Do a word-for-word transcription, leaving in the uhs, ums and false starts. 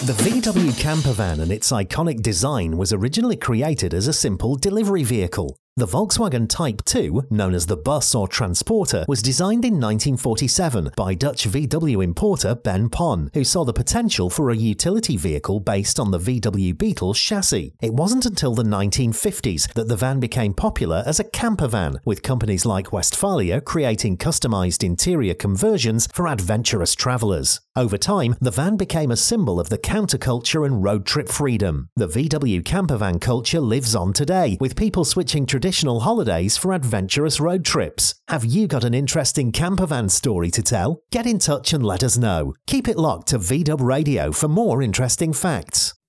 The V W campervan and its iconic design was originally created as a simple delivery vehicle. The Volkswagen Type two, known as the bus or transporter, was designed in nineteen forty-seven by Dutch V W importer Ben Pon, who saw the potential for a utility vehicle based on the V W Beetle chassis. It wasn't until the nineteen fifties that the van became popular as a campervan, with companies like Westfalia creating customized interior conversions for adventurous travelers. Over time, the van became a symbol of the counterculture and road trip freedom. The V W campervan culture lives on today, with people switching traditional holidays for adventurous road trips. Have you got an interesting campervan story to tell? Get in touch and let us know. Keep it locked to V W Radio for more interesting facts.